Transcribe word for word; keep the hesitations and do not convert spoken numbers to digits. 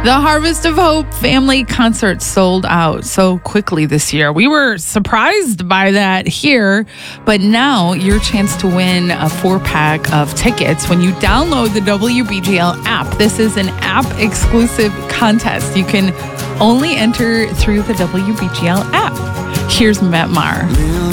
The Harvest of Hope family concert sold out so quickly this year. We were surprised by that here, but now your chance to win a four-pack of tickets when you download the W B G L app. This is an app-exclusive contest. You can only enter through the W B G L app. Here's Matt Maher.